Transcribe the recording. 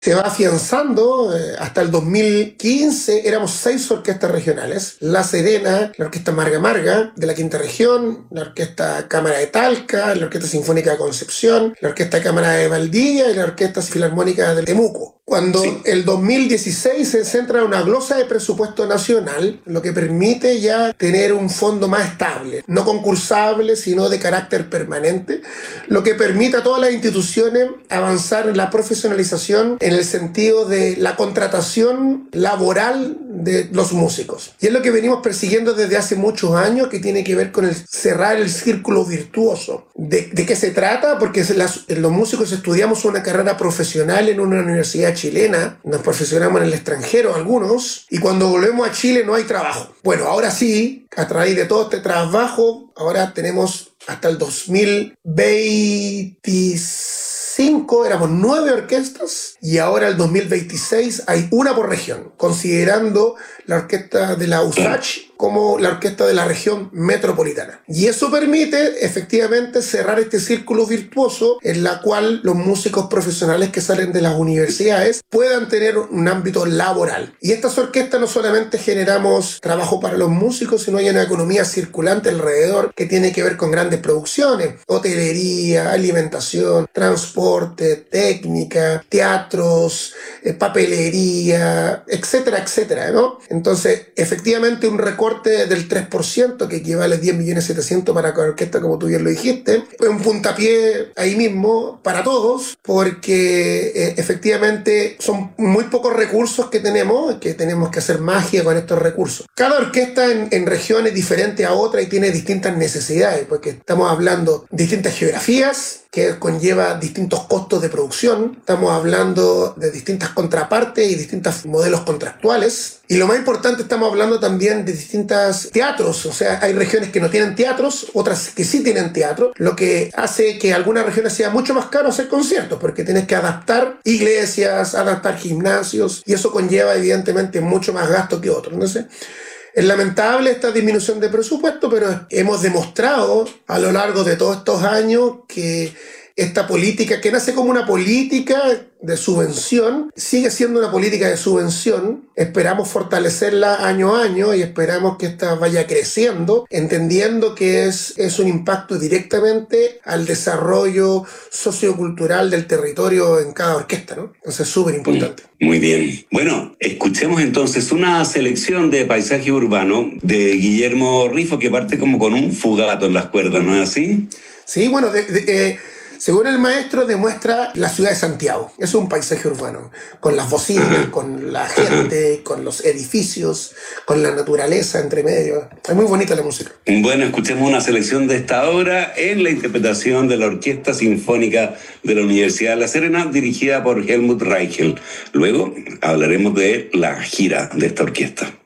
Se va afianzando, hasta el 2015 éramos 6 orquestas regionales: La Serena, la Orquesta Marga Marga de la Quinta Región, la Orquesta Cámara de Talca, la Orquesta Sinfónica de Concepción, la Orquesta Cámara de Valdivia y la Orquesta Filarmónica de Temuco. Cuando el 2016 se centra en una glosa de presupuesto nacional, lo que permite ya tener un fondo más estable, no concursable, sino de carácter permanente, lo que permite a todas las instituciones avanzar en la profesionalización en el sentido de la contratación laboral de los músicos. Y es lo que venimos persiguiendo desde hace muchos años, que tiene que ver con el cerrar el círculo virtuoso. ¿De qué se trata? Porque los músicos estudiamos una carrera profesional en una universidad chilena, nos profesionamos en el extranjero algunos, y cuando volvemos a Chile no hay trabajo. Bueno, ahora sí, a través de todo este trabajo, ahora tenemos hasta el 2025 éramos 9 orquestas y ahora el 2026 hay una por región, considerando la orquesta de la USACH como la orquesta de la región metropolitana. Y eso permite efectivamente cerrar este círculo virtuoso en la cual los músicos profesionales que salen de las universidades puedan tener un ámbito laboral. Y estas orquestas no solamente generamos trabajo para los músicos, sino hay una economía circulante alrededor que tiene que ver con grandes producciones: hotelería, alimentación, transporte, técnica, teatros, papelería, etcétera, etcétera, ¿no? Entonces, efectivamente, un recorte del 3%, que equivale a 10.700.000 para cada orquesta, como tú bien lo dijiste, es un puntapié ahí mismo para todos, porque efectivamente son muy pocos recursos que tenemos que hacer magia con estos recursos. Cada orquesta en región es diferente a otra y tiene distintas necesidades, porque estamos hablando de distintas geografías, que conlleva distintos costos de producción. Estamos hablando de distintas contrapartes y distintos modelos contractuales. Y lo más importante, estamos hablando también de distintos teatros. O sea, hay regiones que no tienen teatros, otras que sí tienen teatro, lo que hace que algunas regiones sea mucho más caro hacer conciertos, porque tienes que adaptar iglesias, adaptar gimnasios, y eso conlleva evidentemente mucho más gasto que otros. Entonces, es lamentable esta disminución de presupuesto, pero hemos demostrado a lo largo de todos estos años que esta política, que nace como una política de subvención, sigue siendo una política de subvención. Esperamos fortalecerla año a año y esperamos que esta vaya creciendo, entendiendo que es un impacto directamente al desarrollo sociocultural del territorio en cada orquesta, ¿no? Entonces es súper importante. Muy bien. Bueno, escuchemos entonces una selección de paisaje urbano de Guillermo Rifo, que parte como con un fugato en las cuerdas, ¿no es así? Sí, bueno, según el maestro, demuestra la ciudad de Santiago. Es un paisaje urbano, con las bocinas, con la gente, con los edificios, con la naturaleza entre medio. Es muy bonita la música. Bueno, escuchemos una selección de esta obra en la interpretación de la Orquesta Sinfónica de la Universidad de La Serena, dirigida por Helmut Reichel. Luego hablaremos de la gira de esta orquesta.